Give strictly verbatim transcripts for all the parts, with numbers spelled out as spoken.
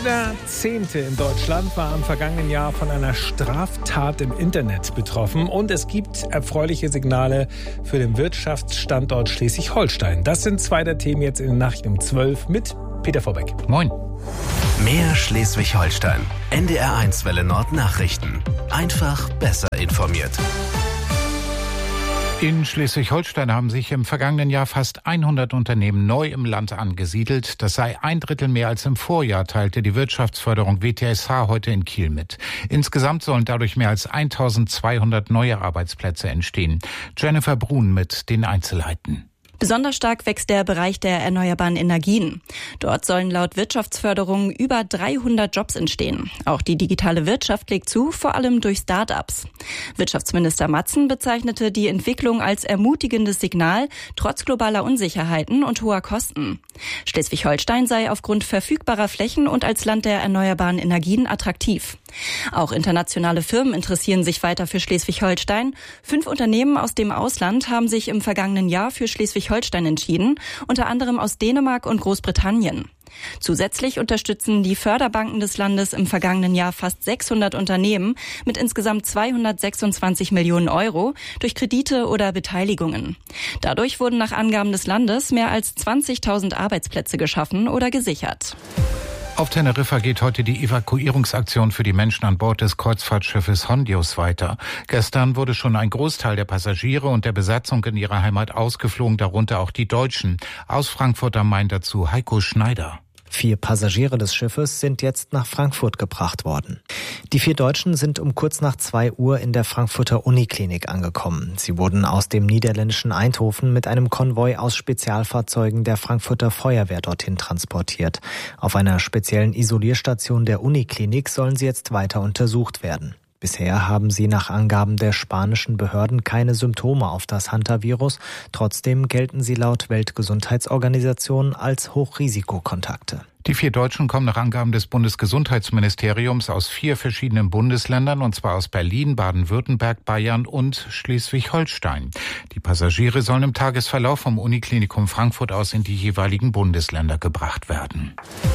Jeder Zehnte in Deutschland war im vergangenen Jahr von einer Straftat im Internet betroffen. Und es gibt erfreuliche Signale für den Wirtschaftsstandort Schleswig-Holstein. Das sind zwei der Themen jetzt in den Nachrichten um zwölf mit Peter Vorbeck. Moin. Mehr Schleswig-Holstein. N D R eins Welle Nord Nachrichten. Einfach besser informiert. In Schleswig-Holstein haben sich im vergangenen Jahr fast hundert Unternehmen neu im Land angesiedelt. Das sei ein Drittel mehr als im Vorjahr, teilte die Wirtschaftsförderung W T S H heute in Kiel mit. Insgesamt sollen dadurch mehr als eintausendzweihundert neue Arbeitsplätze entstehen. Jennifer Brun mit den Einzelheiten. Besonders stark wächst der Bereich der erneuerbaren Energien. Dort sollen laut Wirtschaftsförderung über dreihundert Jobs entstehen. Auch die digitale Wirtschaft legt zu, vor allem durch Start-ups. Wirtschaftsminister Matzen bezeichnete die Entwicklung als ermutigendes Signal, trotz globaler Unsicherheiten und hoher Kosten. Schleswig-Holstein sei aufgrund verfügbarer Flächen und als Land der erneuerbaren Energien attraktiv. Auch internationale Firmen interessieren sich weiter für Schleswig-Holstein. Fünf Unternehmen aus dem Ausland haben sich im vergangenen Jahr für Schleswig-Holstein entschieden, unter anderem aus Dänemark und Großbritannien. Zusätzlich unterstützen die Förderbanken des Landes im vergangenen Jahr fast sechshundert Unternehmen mit insgesamt zweihundertsechsundzwanzig Millionen Euro durch Kredite oder Beteiligungen. Dadurch wurden nach Angaben des Landes mehr als zwanzigtausend Arbeitsplätze geschaffen oder gesichert. Auf Teneriffa geht heute die Evakuierungsaktion für die Menschen an Bord des Kreuzfahrtschiffes Hondius weiter. Gestern wurde schon ein Großteil der Passagiere und der Besatzung in ihre Heimat ausgeflogen, darunter auch die Deutschen. Aus Frankfurt am Main dazu Heiko Schneider. Vier Passagiere des Schiffes sind jetzt nach Frankfurt gebracht worden. Die vier Deutschen sind um kurz nach zwei Uhr in der Frankfurter Uniklinik angekommen. Sie wurden aus dem niederländischen Eindhoven mit einem Konvoi aus Spezialfahrzeugen der Frankfurter Feuerwehr dorthin transportiert. Auf einer speziellen Isolierstation der Uniklinik sollen sie jetzt weiter untersucht werden. Bisher haben sie nach Angaben der spanischen Behörden keine Symptome auf das Hantavirus. Trotzdem gelten sie laut Weltgesundheitsorganisation als Hochrisikokontakte. Die vier Deutschen kommen nach Angaben des Bundesgesundheitsministeriums aus vier verschiedenen Bundesländern, und zwar aus Berlin, Baden-Württemberg, Bayern und Schleswig-Holstein. Die Passagiere sollen im Tagesverlauf vom Uniklinikum Frankfurt aus in die jeweiligen Bundesländer gebracht werden.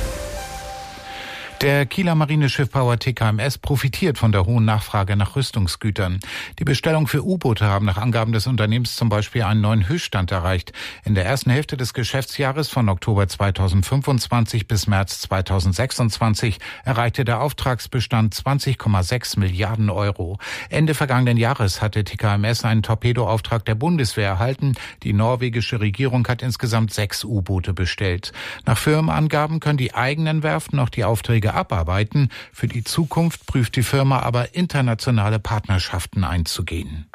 Der Kieler Marineschiffbauer T K M S profitiert von der hohen Nachfrage nach Rüstungsgütern. Die Bestellungen für U-Boote haben nach Angaben des Unternehmens zum Beispiel einen neuen Höchststand erreicht. In der ersten Hälfte des Geschäftsjahres von Oktober zweitausendfünfundzwanzig bis März zweitausendsechsundzwanzig erreichte der Auftragsbestand zwanzig Komma sechs Milliarden Euro. Ende vergangenen Jahres hatte T K M S einen Torpedoauftrag der Bundeswehr erhalten. Die norwegische Regierung hat insgesamt sechs U-Boote bestellt. Nach Firmenangaben können die eigenen Werften noch die Aufträge abarbeiten. Für die Zukunft prüft die Firma aber, internationale Partnerschaften einzugehen.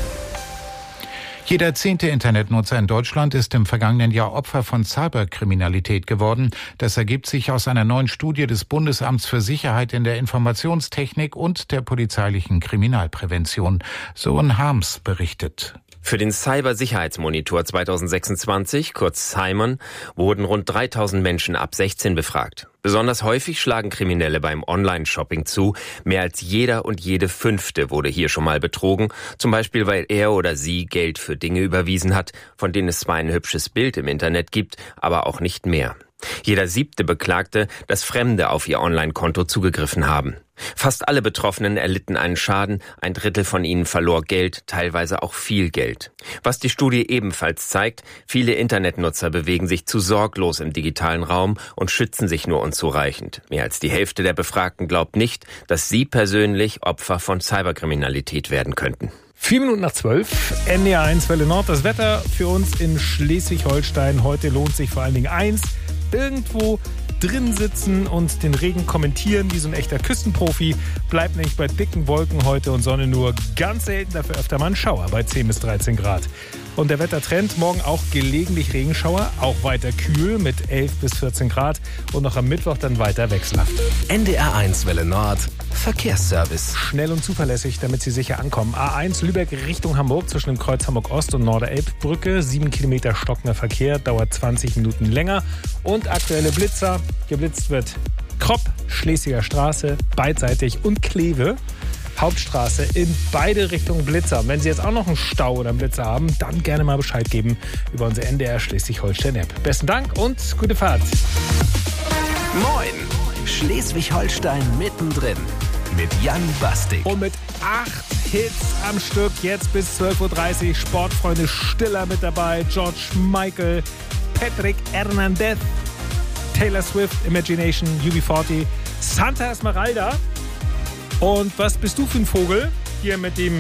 Jeder zehnte Internetnutzer in Deutschland ist im vergangenen Jahr Opfer von Cyberkriminalität geworden. Das ergibt sich aus einer neuen Studie des Bundesamts für Sicherheit in der Informationstechnik und der polizeilichen Kriminalprävention. Sohn Harms berichtet. Für den Cybersicherheitsmonitor zweitausendsechsundzwanzig, kurz Simon, wurden rund dreitausend Menschen ab sechzehn befragt. Besonders häufig schlagen Kriminelle beim Online-Shopping zu. Mehr als jeder und jede Fünfte wurde hier schon mal betrogen. Zum Beispiel, weil er oder sie Geld für Dinge überwiesen hat, von denen es zwar ein hübsches Bild im Internet gibt, aber auch nicht mehr. Jeder Siebte beklagte, dass Fremde auf ihr Online-Konto zugegriffen haben. Fast alle Betroffenen erlitten einen Schaden, ein Drittel von ihnen verlor Geld, teilweise auch viel Geld. Was die Studie ebenfalls zeigt, viele Internetnutzer bewegen sich zu sorglos im digitalen Raum und schützen sich nur unzureichend. Mehr als die Hälfte der Befragten glaubt nicht, dass sie persönlich Opfer von Cyberkriminalität werden könnten. Vier Minuten nach zwölf, N D R eins Welle Nord. Das Wetter für uns in Schleswig-Holstein. Heute lohnt sich vor allen Dingen eins: irgendwo drin sitzen und den Regen kommentieren wie so ein echter Küstenprofi. Bleibt nämlich bei dicken Wolken heute und Sonne nur ganz selten, dafür öfter mal ein Schauer bei zehn bis dreizehn Grad. Und der Wettertrend, morgen auch gelegentlich Regenschauer, auch weiter kühl mit elf bis vierzehn Grad und noch am Mittwoch dann weiter wechselhaft. N D R eins Welle Nord Verkehrsservice. Schnell und zuverlässig, damit Sie sicher ankommen. A eins Lübeck Richtung Hamburg zwischen dem Kreuz Hamburg Ost und Norderelbbrücke. sieben Kilometer stockender Verkehr, dauert zwanzig Minuten länger. Und aktuelle Blitzer. Geblitzt wird Kropp, Schlesinger Straße, beidseitig und Kleve. Hauptstraße in beide Richtungen Blitzer. Und wenn Sie jetzt auch noch einen Stau oder einen Blitzer haben, dann gerne mal Bescheid geben über unsere N D R Schleswig-Holstein-App. Besten Dank und gute Fahrt. Moin! Schleswig-Holstein mittendrin mit Jan Bastik. Und mit acht Hits am Stück, jetzt bis zwölf Uhr dreißig. Sportfreunde Stiller mit dabei, George Michael, Patrick Hernandez, Taylor Swift, Imagination, U B vierzig, Santa Esmeralda. Und was bist du für ein Vogel? Hier mit dem